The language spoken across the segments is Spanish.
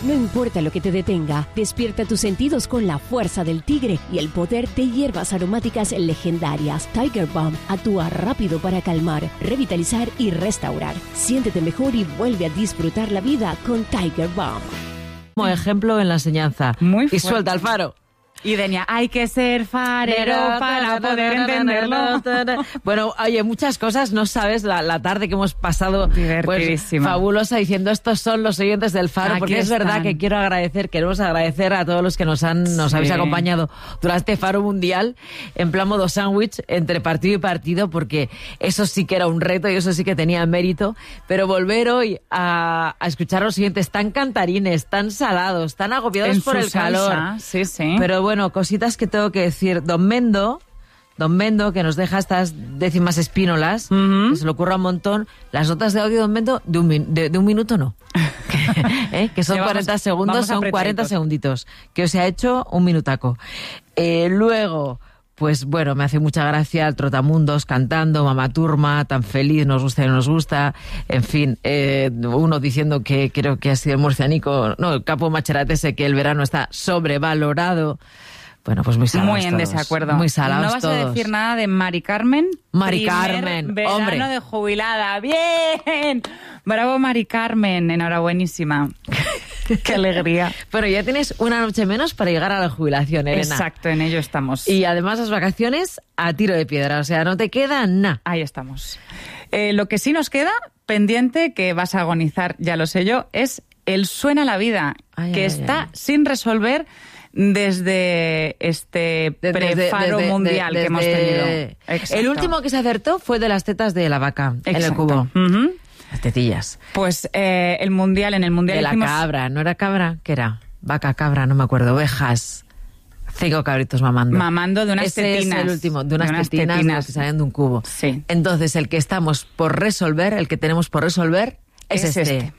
No importa lo que te detenga, despierta tus sentidos con la fuerza del tigre y el poder de hierbas aromáticas legendarias. Tiger Balm actúa rápido para calmar, revitalizar y restaurar. Siéntete mejor y vuelve a disfrutar la vida con Tiger Balm. Como ejemplo en la enseñanza. Muy fuerte. Y suelta el faro. Y Denia, hay que ser farero para poder entenderlo. Bueno, oye, muchas cosas, no sabes la tarde que hemos pasado pues, fabulosa diciendo estos son los oyentes del Faro, porque es verdad que queremos agradecer a todos los que nos habéis acompañado durante Faro Mundial en plan modo sándwich entre partido y partido, porque eso sí que era un reto y eso sí que tenía mérito, pero volver hoy a escuchar a los oyentes tan cantarines, tan salados, tan agobiados por el calor. Sí, sí. Pero bueno, cositas que tengo que decir. Don Mendo, que nos deja estas décimas espínolas, que se le ocurra un montón. Las notas de audio de Don Mendo, de un minuto no. Que son 40 segundos, son 40 segunditos. Que os ha hecho un minutaco. Luego, pues bueno, me hace mucha gracia el Trotamundos cantando, Mamá Turma, tan feliz, nos gusta y no nos gusta. En fin, uno diciendo que creo que ha sido el murcianico, no, el capo Macheratese, que el verano está sobrevalorado. Bueno, pues muy salados. Muy en todos. desacuerdo. Muy salados. ¿No vas todos. a decir nada de Mari Carmen? Mari Carmen, verano hombre. de jubilada. ¡Bien! Bravo, Mari Carmen. Enhorabuenísima. ¡Qué alegría! Pero ya tienes una noche menos para llegar a la jubilación, Elena. Exacto, en ello estamos. Y además las vacaciones a tiro de piedra, o sea, no te queda nada. Ahí estamos. Lo que sí nos queda pendiente, que vas a agonizar, ya lo sé yo, es el Suena la Vida, que está sin resolver desde este prefaro mundial que hemos tenido. Exacto. El último que se acertó fue de las tetas de la vaca. Exacto. En el cubo. Las tetillas. Pues en el mundial de la hicimos... cabra, ¿no era cabra? ¿Qué era? Vaca, cabra, no me acuerdo. Ovejas. 5 cabritos mamando. Mamando de unas tetinas. Es el último, de unas tetinas que salen de un cubo. Sí. Entonces, el que estamos por resolver, el que tenemos por resolver, es este.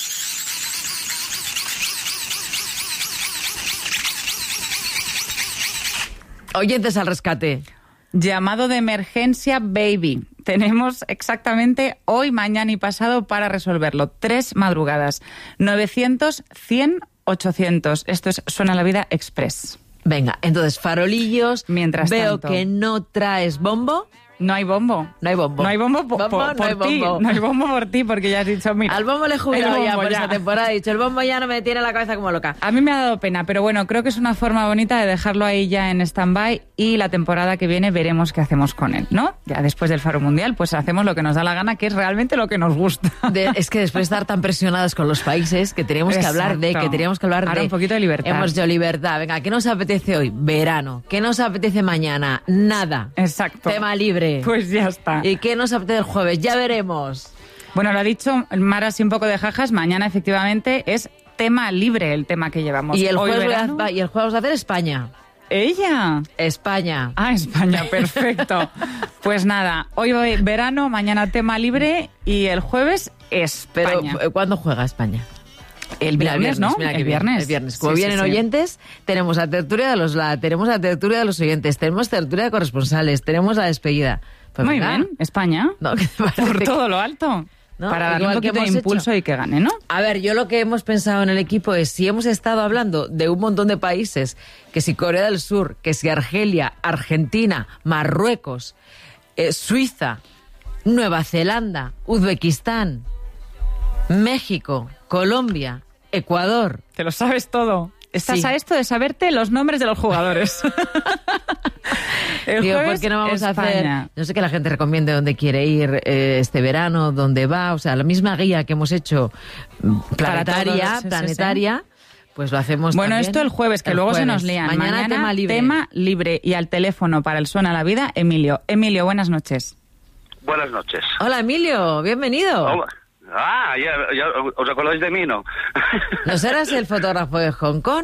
Oyentes al rescate. Llamado de emergencia, baby. Tenemos exactamente hoy, mañana y pasado para resolverlo. 3 madrugadas. 900, 100, 800. Esto es Suena la Vida Express. Venga, entonces, farolillos. Mientras veo tanto, que no traes bombo. No hay bombo. No hay bombo. No hay bombo por ti. No hay bombo por ti, porque ya has dicho, mira. Al bombo le he jubilado ya por esta temporada. He dicho, el bombo ya no me tiene la cabeza como loca. A mí me ha dado pena, pero bueno, creo que es una forma bonita de dejarlo ahí ya en stand-by y la temporada que viene veremos qué hacemos con él, ¿no? Ya después del Faro Mundial, pues hacemos lo que nos da la gana, que es realmente lo que nos gusta. Es que después de estar tan presionados con los países, que teníamos que hablar Ahora un poquito de libertad. Hemos dicho libertad. Venga, ¿qué nos apetece hoy? Verano. ¿Qué nos apetece mañana? Nada. Exacto. Tema libre. Pues ya está. ¿Y qué nos apetece el jueves? Ya veremos. Bueno, lo ha dicho Mara, así un poco de jajas. Mañana, efectivamente, es tema libre el tema que llevamos. Y el hoy jueves vamos a hacer España. ¿Ella? España. Ah, España, perfecto. Pues nada, hoy verano, mañana tema libre y el jueves España. Pero, ¿cuándo juega España? El viernes, ¿no? El viernes. Como vienen oyentes, tenemos la tertulia de los tenemos la tertulia de los oyentes, tenemos tertulia de corresponsales, tenemos la despedida. Pues muy bien, España. No, por todo lo alto. ¿No? Para darle un poquito de impulso y que gane, ¿no? A ver, yo lo que hemos pensado en el equipo es, si hemos estado hablando de un montón de países, que si Corea del Sur, que si Argelia, Argentina, Marruecos, Suiza, Nueva Zelanda, Uzbekistán, México, Colombia, Ecuador. Te lo sabes todo. Estás a esto de saberte los nombres de los jugadores. Digo, ¿por qué no vamos a hacer? No sé, que la gente recomiende dónde quiere ir este verano, dónde va. O sea, la misma guía que hemos hecho planetaria, pues lo hacemos bueno, también. Esto el jueves, que luego se nos lían. Mañana tema libre. Y al teléfono para el Suena la Vida, Emilio. Emilio, buenas noches. Buenas noches. Hola, Emilio, bienvenido. Hola. Ah, ya os acordáis de mí, ¿no? ¿No serás el fotógrafo de Hong Kong?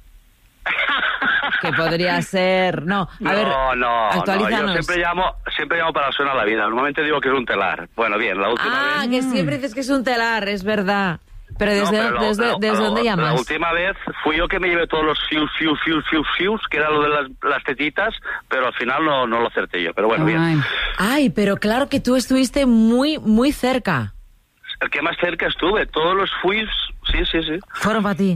Que podría ser... No, actualízanos. Yo siempre llamo para Suena la Vida. Normalmente digo que es un telar. Bueno, bien, la última vez... que siempre dices que es un telar, es verdad. Pero ¿desde dónde llamas? La última vez fui yo que me llevé todos los fius, que era lo de las tetitas, pero al final no lo acerté yo. Pero bueno, bien. Ay, pero claro que tú estuviste muy, muy cerca. El que más cerca estuve, todos los fius, sí. Fueron para ti.